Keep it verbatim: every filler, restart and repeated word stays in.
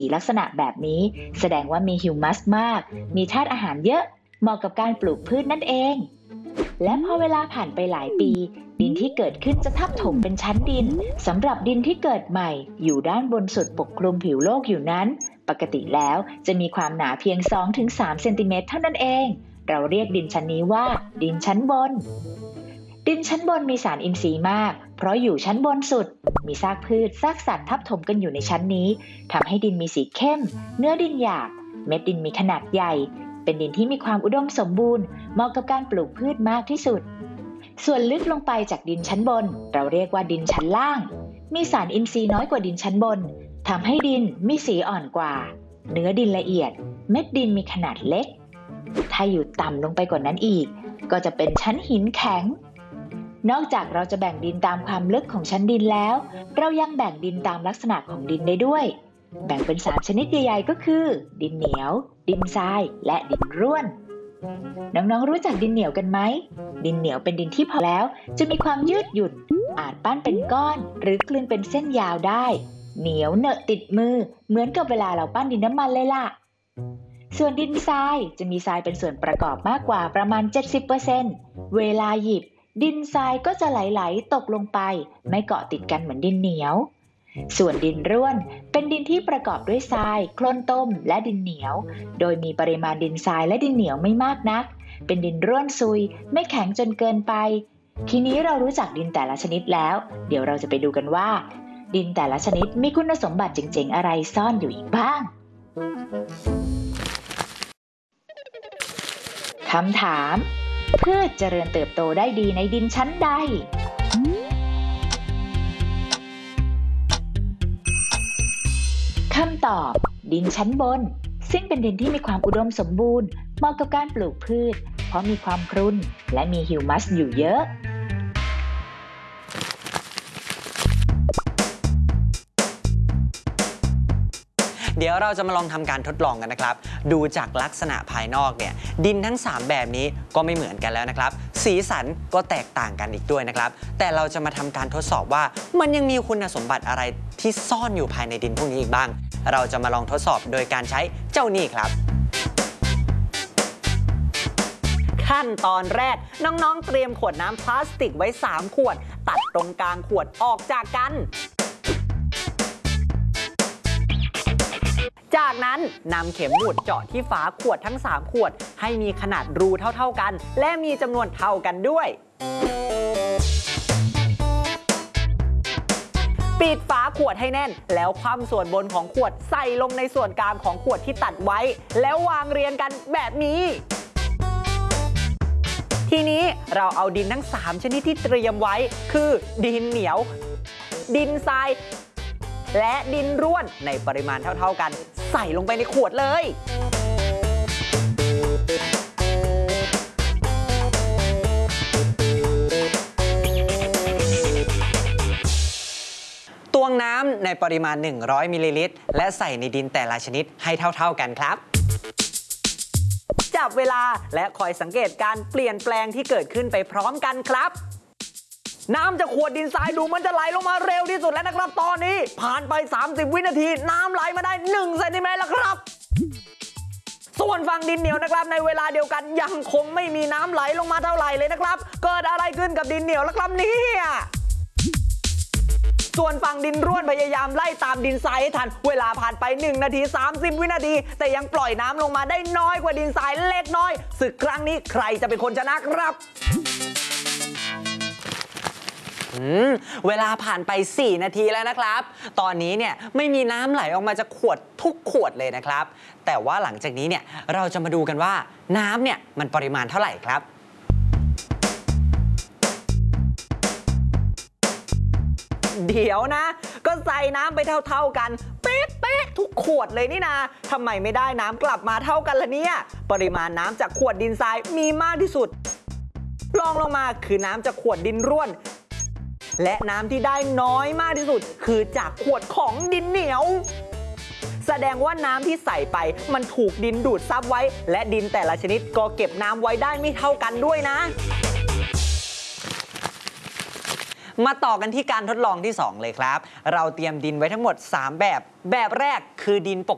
ลักษณะแบบนี้แสดงว่ามีฮิวมัสมากมีธาตุอาหารเยอะเหมาะกับการปลูกพืชนั่นเองและพอเวลาผ่านไปหลายปีดินที่เกิดขึ้นจะทับถมเป็นชั้นดินสำหรับดินที่เกิดใหม่อยู่ด้านบนสุดปกคลุมผิวโลกอยู่นั้นปกติแล้วจะมีความหนาเพียง สองถึงสาม เซนติเมตรเท่านั้นเองเราเรียกดินชั้นนี้ว่าดินชั้นบนดินชั้นบนมีสารอินทรีย์มากเพราะอยู่ชั้นบนสุดมีซากพืชซากสัตว์ทับถมกันอยู่ในชั้นนี้ทำให้ดินมีสีเข้มเนื้อดินหยาบเม็ดดินมีขนาดใหญ่เป็นดินที่มีความอุดมสมบูรณ์เหมาะกับการปลูกพืชมากที่สุดส่วนลึกลงไปจากดินชั้นบนเราเรียกว่าดินชั้นล่างมีสารอินทรีย์น้อยกว่าดินชั้นบนทำให้ดินมีสีอ่อนกว่าเนื้อดินละเอียดเม็ดดินมีขนาดเล็กถ้าอยู่ต่ำลงไปกว่านั้นอีกก็จะเป็นชั้นหินแข็งนอกจากเราจะแบ่งดินตามความลึกของชั้นดินแล้วเรายังแบ่งดินตามลักษณะของดินได้ด้วยแบ่งเป็นสามชนิดใหญ่ๆก็คือดินเหนียวดินทรายและดินร่วนน้องๆรู้จักดินเหนียวกันไหมดินเหนียวเป็นดินที่พอแล้วจะมีความยืดหยุ่นอาจปั้นเป็นก้อนหรือกลืนเป็นเส้นยาวได้เหนียวเหนอะติดมือเหมือนกับเวลาเราปั้นดินน้ำมันเลยล่ะส่วนดินทรายจะมีทรายเป็นส่วนประกอบมากกว่าประมาณ เจ็ดสิบเปอร์เซ็นต์ เวลาหยิบดินทรายก็จะไหลๆตกลงไปไม่เกาะติดกันเหมือนดินเหนียวส่วนดินร่วนเป็นดินที่ประกอบด้วยทรายโคลนต้มและดินเหนียวโดยมีปริมาณดินทรายและดินเหนียวไม่มากนักเป็นดินร่วนซุยไม่แข็งจนเกินไปทีนี้เรารู้จักดินแต่ละชนิดแล้วเดี๋ยวเราจะไปดูกันว่าดินแต่ละชนิดมีคุณสมบัติเจ๋งๆอะไรซ่อนอยู่อีกบ้างคำถามพืชเจริญเติบโตได้ดีในดินชั้นใดคำตอบดินชั้นบนซึ่งเป็นดินที่มีความอุดมสมบูรณ์เหมาะกับการปลูกพืชเพราะมีความพรุนและมีฮิวมัสอยู่เยอะเดี๋ยวเราจะมาลองทำการทดลองกันนะครับดูจากลักษณะภายนอกเนี่ยดินทั้งสามแบบนี้ก็ไม่เหมือนกันแล้วนะครับสีสันก็แตกต่างกันอีกด้วยนะครับแต่เราจะมาทำการทดสอบว่ามันยังมีคุณสมบัติอะไรที่ซ่อนอยู่ภายในดินพวกนี้อีกบ้างเราจะมาลองทดสอบโดยการใช้เจ้านี่ครับขั้นตอนแรกน้องๆเตรียมขวดน้ำพลาสติกไว้สามขวดตัดตรงกลางขวดออกจากกันจากนั้นนำเข็มหมุดเจาะที่ฝาขวดทั้งสามขวดให้มีขนาดรูเท่าๆกันและมีจำนวนเท่ากันด้วยปิดฝาขวดให้แน่นแล้วคว่ำส่วนบนของขวดใส่ลงในส่วนกลางของขวดที่ตัดไว้แล้ววางเรียงกันแบบนี้ทีนี้เราเอาดินทั้งสามชนิดที่เตรียมไว้คือดินเหนียวดินทรายและดินร่วนในปริมาณเท่าๆกันใส่ลงไปในขวดเลยตวงน้ำในปริมาณหนึ่งร้อยมิลลิลิตรและใส่ในดินแต่ละชนิดให้เท่าๆกันครับจับเวลาและคอยสังเกตการเปลี่ยนแปลงที่เกิดขึ้นไปพร้อมกันครับน้ำจากขวดดินทรายดูมันจะไหลลงมาเร็วที่สุดแล้วนะครับตอนนี้ผ่านไปสามสิบวินาทีน้ำไหลมาได้หนึ่งเซนติเมตรแล้วครับส่วนฝั่งดินเหนียวนะครับในเวลาเดียวกันยังคงไม่มีน้ำไหลลงมาเท่าไหร่เลยนะครับเกิดอะไรขึ้นกับดินเหนียวล่ะครับเนี่ยส่วนฝั่งดินร่วนพยายามไล่ตามดินทรายให้ทันเวลาผ่านไปหนึ่งนาทีสามสิบวินาทีแต่ยังปล่อยน้ำลงมาได้น้อยกว่าดินทรายเล็กน้อยศึกครั้งนี้ใครจะเป็นคนชนะครับเวลาผ่านไปสี่นาทีแล้วนะครับตอนนี้เนี่ยไม่มีน้ำไหลออกมาจากขวดทุกขวดเลยนะครับแต่ว่าหลังจากนี้เนี่ยเราจะมาดูกันว่าน้ำเนี่ยมันปริมาณเท่าไหร่ครับเดี๋ยวนะก็ใส่น้ำไปเท่าๆกันเป๊ะๆทุกขวดเลยนี่นาทำไมไม่ได้น้ำกลับมาเท่ากันล่ะเนี่ยปริมาณน้ำจากขวดดินทรายมีมากที่สุดรองลงมาคือน้ำจากขวดดินร่วนและน้ำที่ได้น้อยมากที่สุดคือจากขวดของดินเหนียวแสดงว่าน้ำที่ใส่ไปมันถูกดินดูดซับไว้และดินแต่ละชนิดก็เก็บน้ำไว้ได้ไม่เท่ากันด้วยนะมาต่อกันที่การทดลองที่สองเลยครับเราเตรียมดินไว้ทั้งหมดสามแบบแบบแรกคือดินป